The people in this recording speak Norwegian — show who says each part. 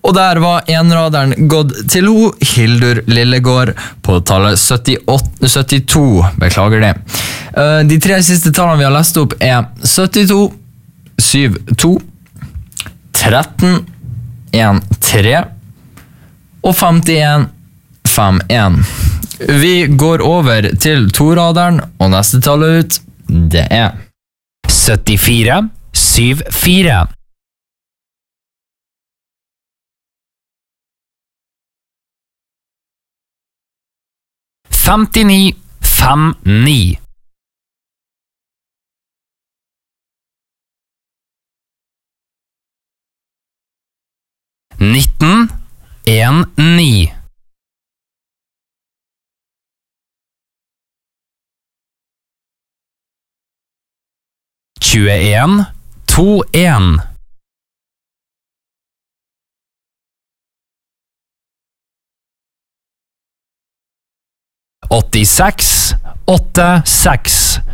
Speaker 1: Og der var enraderen gått til Hildur Lillegård på tallet 72. Beklager det. De 3 siste tallene vi har lest opp 72, 72, 13, 13 og 51, 51. Vi går over til toraderen, og neste tallet ut, det
Speaker 2: 74, 74. 59, 59. 19, 19. 21, 21. 86, 86.